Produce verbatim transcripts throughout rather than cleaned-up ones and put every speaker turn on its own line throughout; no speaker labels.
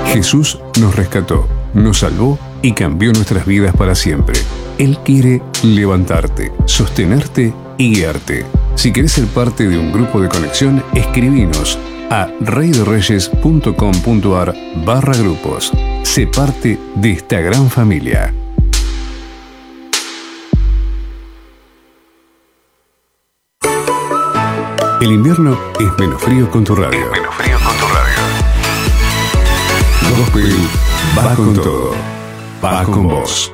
Jesús nos rescató, nos salvó y cambió nuestras vidas para siempre. Él quiere levantarte, sostenerte y guiarte. Si querés ser parte de un grupo de conexión, escribinos a reydereyes.com.ar barra grupos. Sé parte de esta gran familia. El invierno es menos frío con tu radio. Es menos frío con tu radio. Gospel va con todo. Va con vos.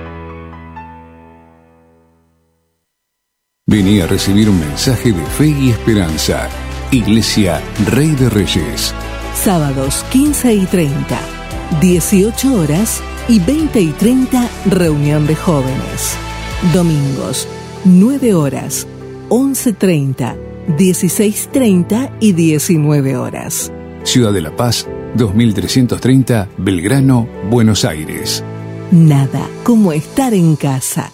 Vení a recibir un mensaje de fe y esperanza. Iglesia Rey de Reyes.
Sábados quince y treinta, dieciocho horas y veinte y treinta, reunión de jóvenes. Domingos, nueve horas, once y treinta, dieciséis y treinta y diecinueve horas.
Ciudad de La Paz, dos mil trescientos treinta, Belgrano, Buenos Aires.
Nada como estar en casa.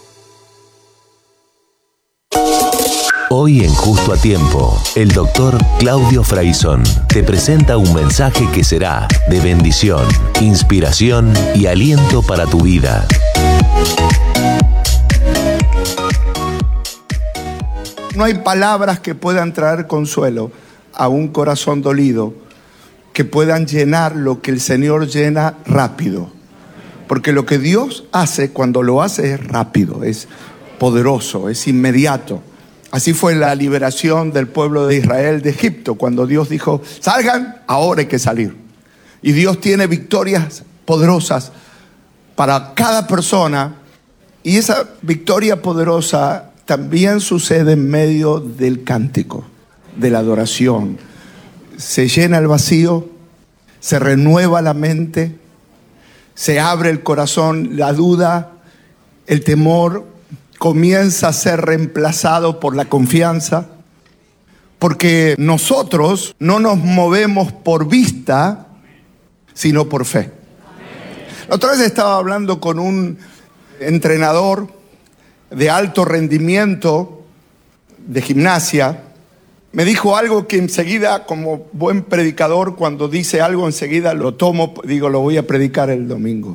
Hoy en Justo a Tiempo, el doctor Claudio Fraizón te presenta un mensaje que será de bendición, inspiración y aliento para tu vida.
No hay palabras que puedan traer consuelo a un corazón dolido, que puedan llenar lo que el Señor llena rápido. Porque lo que Dios hace, cuando lo hace, es rápido, es poderoso, es inmediato. Así fue la liberación del pueblo de Israel de Egipto, cuando Dios dijo, salgan, ahora hay que salir. Y Dios tiene victorias poderosas para cada persona, y esa victoria poderosa también sucede en medio del cántico, de la adoración. Se llena el vacío, se renueva la mente, se abre el corazón, la duda, el temor comienza a ser reemplazado por la confianza, porque nosotros no nos movemos por vista, sino por fe. La otra vez estaba hablando con un entrenador de alto rendimiento de gimnasia. Me dijo algo que enseguida, como buen predicador, cuando dice algo enseguida lo tomo, digo, lo voy a predicar el domingo.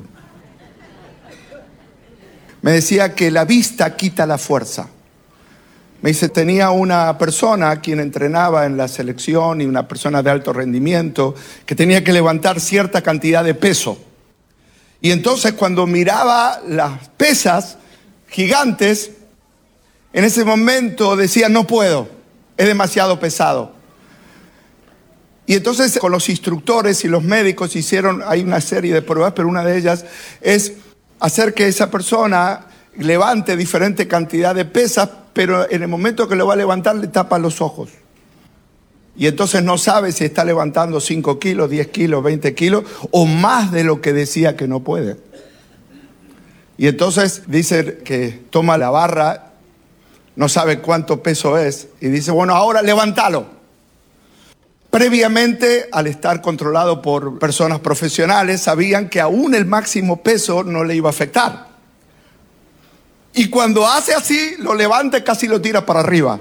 Me decía que la vista quita la fuerza. Me dice, tenía una persona a quien entrenaba en la selección y una persona de alto rendimiento que tenía que levantar cierta cantidad de peso. Y entonces cuando miraba las pesas gigantes, en ese momento decía, no puedo, es demasiado pesado. Y entonces con los instructores y los médicos hicieron, hay una serie de pruebas, pero una de ellas es hacer que esa persona levante diferente cantidad de pesas, pero en el momento que lo va a levantar le tapa los ojos. Y entonces no sabe si está levantando cinco kilos, diez kilos, veinte kilos o más de lo que decía que no puede. Y entonces dice que toma la barra, no sabe cuánto peso es, y dice, bueno, ahora levántalo. Previamente, al estar controlado por personas profesionales, sabían que aún el máximo peso no le iba a afectar. Y cuando hace así, lo levanta y casi lo tira para arriba.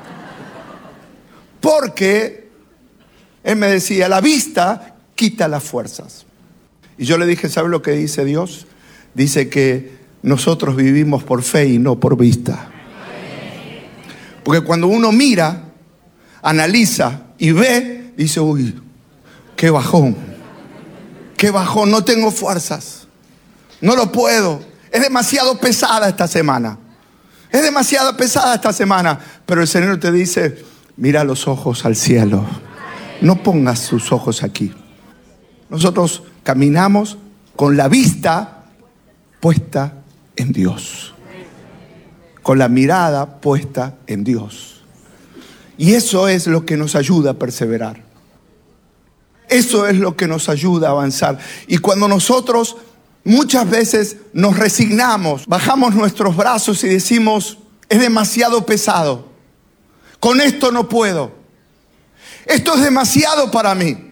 Porque, él me decía, la vista quita las fuerzas. Y yo le dije, ¿sabe lo que dice Dios? Dice que nosotros vivimos por fe y no por vista. Porque cuando uno mira, analiza y ve, dice, uy, qué bajón, qué bajón, no tengo fuerzas, no lo puedo, es demasiado pesada esta semana, es demasiado pesada esta semana. Pero el Señor te dice, mira los ojos al cielo, no pongas tus ojos aquí. Nosotros caminamos con la vista puesta en Dios, con la mirada puesta en Dios. Y eso es lo que nos ayuda a perseverar. Eso es lo que nos ayuda a avanzar. Y cuando nosotros muchas veces nos resignamos, bajamos nuestros brazos y decimos, es demasiado pesado, con esto no puedo, esto es demasiado para mí.